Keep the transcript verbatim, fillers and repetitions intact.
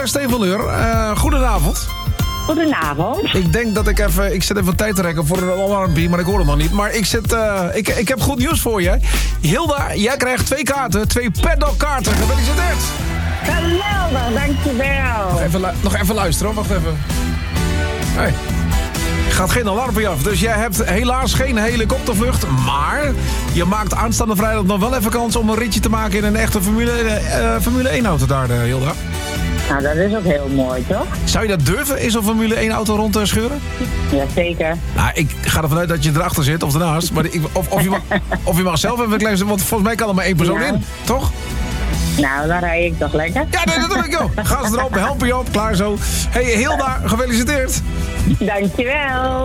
Steven Leur. Uh, goedenavond. Goedenavond. Ik denk dat ik even... Ik zet even tijd te rekken voor een alarmpie, maar ik hoor het nog niet. Maar ik, zit, uh, ik, ik heb goed nieuws voor je. Hilda, jij krijgt twee kaarten. Twee paddock kaarten. Gefeliciteerd. Geweldig, dankjewel. Nog even, nog even luisteren, hoor. Wacht even. Hey. Gaat geen alarmpje af. Dus jij hebt helaas geen helikoptervlucht. Maar je maakt aanstaande vrijdag nog wel even kans om een ritje te maken in een echte Formule, uh, Formule één auto daar, uh, Hilda. Nou, dat is ook heel mooi, toch? Zou je dat durven, in zo'n Formule één auto rond te scheuren? Jazeker. Nou, ik ga ervan uit dat je erachter zit of ernaast. Maar ik, of, of, je mag, of je mag zelf even een klein... Want volgens mij kan er maar één persoon ja. in, toch? Nou, dan rij ik toch lekker. Ja, nee, dat doe ik, joh. Gas erop, help je op, klaar zo. Hey, Hilda, gefeliciteerd. Dankjewel.